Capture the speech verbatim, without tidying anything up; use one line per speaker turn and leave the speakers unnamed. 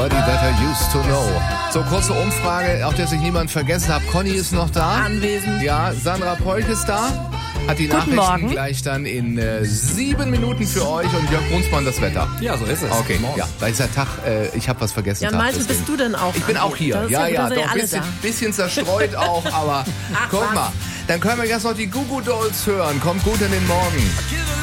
Somebody That I Used to Know. So, kurze Umfrage, auf der sich niemand vergessen hat. Conny ist noch da.
Anwesend.
Ja, Sandra Polk ist da. Hat die
Guten
Nachrichten
Morgen.
gleich dann in äh, sieben Minuten für euch und Jörg Brunsmann das Wetter.
Ja, so ist es.
Okay, ja, da ist der Tag, äh, ich habe was vergessen.
Ja,
Tag,
Malte,
deswegen.
bist du denn auch?
Ich bin auch hier.
Das ist
Ja,
gut,
ja,
da sind
doch ein
alle
bisschen,
da.
bisschen zerstreut auch, aber
Ach,
guck
was?
mal. Dann können wir jetzt noch die Goo Goo Dolls hören. Kommt gut in den Morgen.